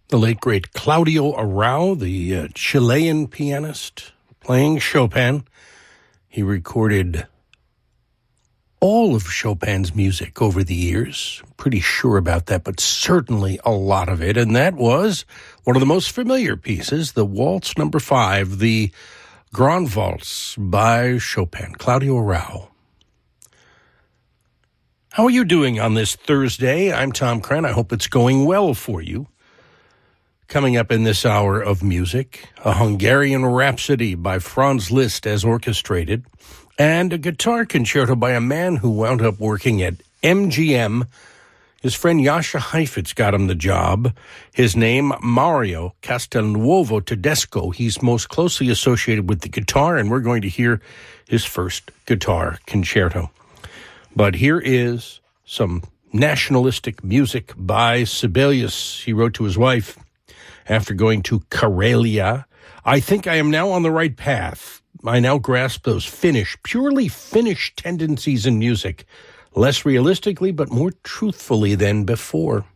The late, great Claudio Arrau, the Chilean pianist, playing Chopin. He recorded all of Chopin's music over the years. Pretty sure about that, but certainly a lot of it. And that was one of the most familiar pieces, the Waltz Number 5, the Grand Waltz by Chopin, Claudio Arrau. How are you doing on this Thursday? I'm Tom Crenn. I hope it's going well for you. Coming up in this hour of music, a Hungarian Rhapsody by Franz Liszt as orchestrated, and a guitar concerto by a man who wound up working at MGM. His friend Jascha Heifetz got him the job. His name, Mario Castelnuovo Tedesco. He's most closely associated with the guitar, and we're going to hear his first guitar concerto. But here is some nationalistic music by Sibelius. He wrote to his wife, after going to Karelia, "I think I am now on the right path. I now grasp those purely Finnish tendencies in music, less realistically but more truthfully than before.